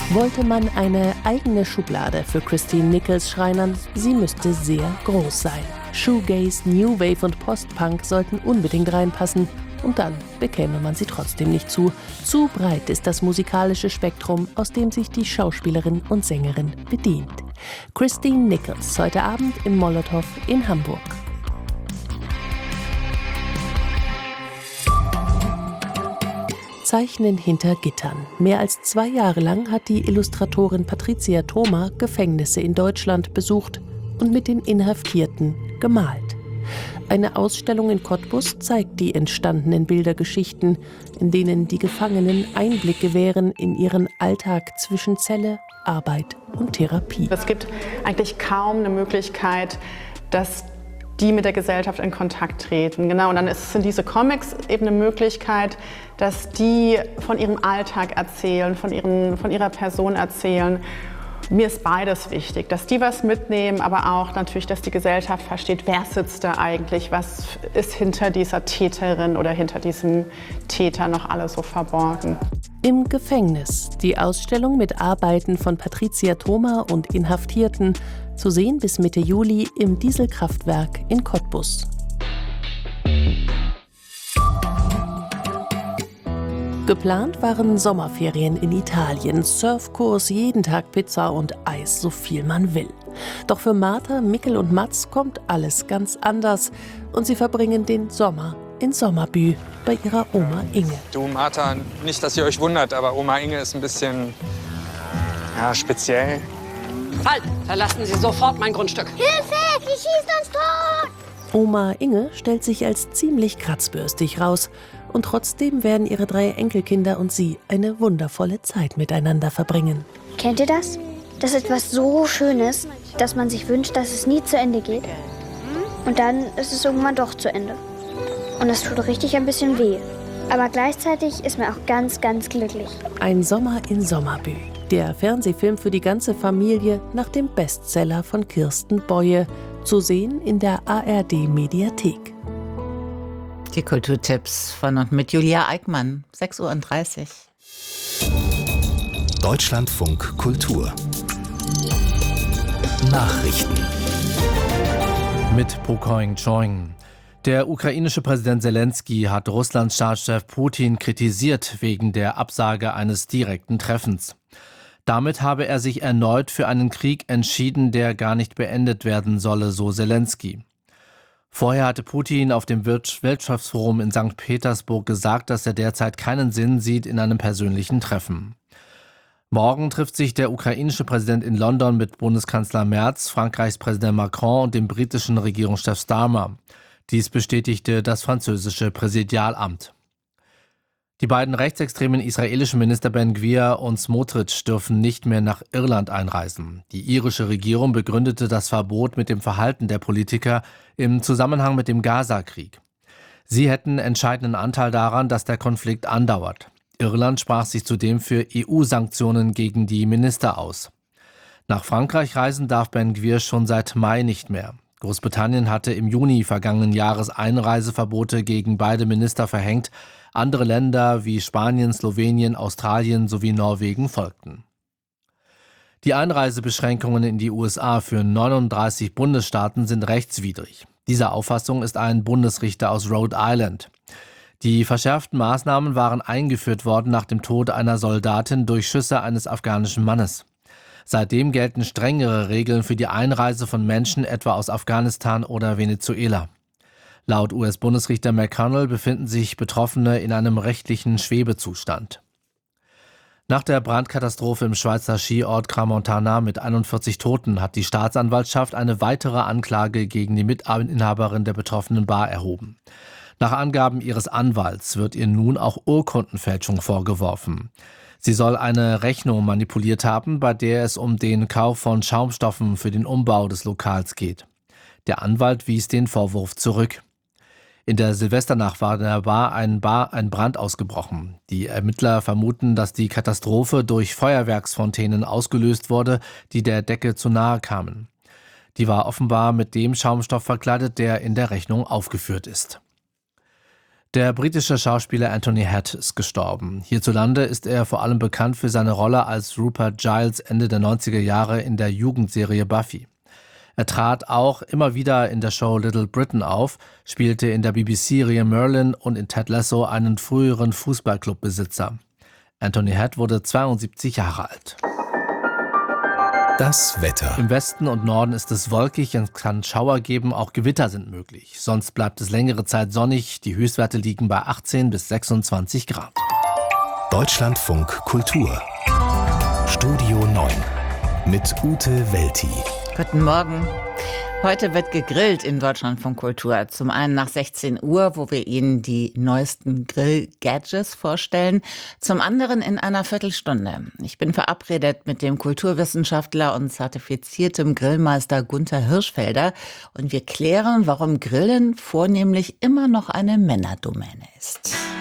Wollte man eine eigene Schublade für Christine Nichols schreinern, sie müsste sehr groß sein. Shoegaze, New Wave und Post-Punk sollten unbedingt reinpassen und dann bekäme man sie trotzdem nicht zu. Zu breit ist das musikalische Spektrum, aus dem sich die Schauspielerin und Sängerin bedient. Christine Nichols, heute Abend im Molotow in Hamburg. Zeichnen hinter Gittern. Mehr als 2 Jahre lang hat die Illustratorin Patricia Thoma Gefängnisse in Deutschland besucht und mit den Inhaftierten gemalt. Eine Ausstellung in Cottbus zeigt die entstandenen Bildergeschichten, in denen die Gefangenen Einblick gewähren in ihren Alltag zwischen Zelle, Arbeit und Therapie. Es gibt eigentlich kaum eine Möglichkeit, dass die mit der Gesellschaft in Kontakt treten. Genau, und dann sind diese Comics eben eine Möglichkeit, dass die von ihrem Alltag erzählen, von ihrer Person erzählen. Mir ist beides wichtig, dass die was mitnehmen, aber auch natürlich, dass die Gesellschaft versteht, wer sitzt da eigentlich, was ist hinter dieser Täterin oder hinter diesem Täter noch alles so verborgen. Im Gefängnis. Die Ausstellung mit Arbeiten von Patricia Thoma und Inhaftierten, zu sehen bis Mitte Juli im Dieselkraftwerk in Cottbus. Geplant waren Sommerferien in Italien, Surfkurs, jeden Tag Pizza und Eis, so viel man will. Doch für Martha, Mikkel und Mats kommt alles ganz anders und sie verbringen den Sommer in Sommerbü bei ihrer Oma Inge. Du Martha, nicht, dass ihr euch wundert, aber Oma Inge ist ein bisschen, speziell. Halt! Verlassen Sie sofort mein Grundstück. Hilfe! Die schießen uns tot! Oma Inge stellt sich als ziemlich kratzbürstig raus und trotzdem werden ihre 3 Enkelkinder und sie eine wundervolle Zeit miteinander verbringen. Kennt ihr das? Das ist etwas so Schönes, dass man sich wünscht, dass es nie zu Ende geht. Und dann ist es irgendwann doch zu Ende. Und das tut richtig ein bisschen weh. Aber gleichzeitig ist man auch ganz, ganz glücklich. Ein Sommer in Sommerbü. Der Fernsehfilm für die ganze Familie nach dem Bestseller von Kirsten Boye. Zu sehen in der ARD-Mediathek. Die Kulturtipps von und mit Julia Eickmann, 6:30 Uhr. Deutschlandfunk Kultur. Nachrichten. Mit Pokoing Choing. Der ukrainische Präsident Zelensky hat Russlands Staatschef Putin kritisiert wegen der Absage eines direkten Treffens. Damit habe er sich erneut für einen Krieg entschieden, der gar nicht beendet werden solle, so Zelensky. Vorher hatte Putin auf dem Wirtschaftsforum in St. Petersburg gesagt, dass er derzeit keinen Sinn sieht in einem persönlichen Treffen. Morgen trifft sich der ukrainische Präsident in London mit Bundeskanzler Merz, Frankreichs Präsident Macron und dem britischen Regierungschef Starmer. Dies bestätigte das französische Präsidialamt. Die beiden rechtsextremen israelischen Minister Ben Gvir und Smotrich dürfen nicht mehr nach Irland einreisen. Die irische Regierung begründete das Verbot mit dem Verhalten der Politiker im Zusammenhang mit dem Gaza-Krieg. Sie hätten entscheidenden Anteil daran, dass der Konflikt andauert. Irland sprach sich zudem für EU-Sanktionen gegen die Minister aus. Nach Frankreich reisen darf Ben Gvir schon seit Mai nicht mehr. Großbritannien hatte im Juni vergangenen Jahres Einreiseverbote gegen beide Minister verhängt. Andere Länder wie Spanien, Slowenien, Australien sowie Norwegen folgten. Die Einreisebeschränkungen in die USA für 39 Bundesstaaten sind rechtswidrig. Dieser Auffassung ist ein Bundesrichter aus Rhode Island. Die verschärften Maßnahmen waren eingeführt worden nach dem Tod einer Soldatin durch Schüsse eines afghanischen Mannes. Seitdem gelten strengere Regeln für die Einreise von Menschen etwa aus Afghanistan oder Venezuela. Laut US-Bundesrichter McConnell befinden sich Betroffene in einem rechtlichen Schwebezustand. Nach der Brandkatastrophe im Schweizer Skiort Crans-Montana mit 41 Toten hat die Staatsanwaltschaft eine weitere Anklage gegen die Mitinhaberin der betroffenen Bar erhoben. Nach Angaben ihres Anwalts wird ihr nun auch Urkundenfälschung vorgeworfen. Sie soll eine Rechnung manipuliert haben, bei der es um den Kauf von Schaumstoffen für den Umbau des Lokals geht. Der Anwalt wies den Vorwurf zurück. In der Silvesternacht war in der Bar ein Brand ausgebrochen. Die Ermittler vermuten, dass die Katastrophe durch Feuerwerksfontänen ausgelöst wurde, die der Decke zu nahe kamen. Die war offenbar mit dem Schaumstoff verkleidet, der in der Rechnung aufgeführt ist. Der britische Schauspieler Anthony Head ist gestorben. Hierzulande ist er vor allem bekannt für seine Rolle als Rupert Giles Ende der 90er Jahre in der Jugendserie Buffy. Er trat auch immer wieder in der Show Little Britain auf, spielte in der BBC-Serie Merlin und in Ted Lasso einen früheren Fußballclubbesitzer. Anthony Head wurde 72 Jahre alt. Das Wetter. Im Westen und Norden ist es wolkig, es kann Schauer geben, auch Gewitter sind möglich. Sonst bleibt es längere Zeit sonnig, die Höchstwerte liegen bei 18 bis 26 Grad. Deutschlandfunk Kultur. Studio 9 mit Ute Welti. Guten Morgen. Heute wird gegrillt in Deutschlandfunk Kultur. Zum einen nach 16 Uhr, wo wir Ihnen die neuesten Grill-Gadgets vorstellen. Zum anderen in einer Viertelstunde. Ich bin verabredet mit dem Kulturwissenschaftler und zertifiziertem Grillmeister Gunther Hirschfelder. Und wir klären, warum Grillen vornehmlich immer noch eine Männerdomäne ist.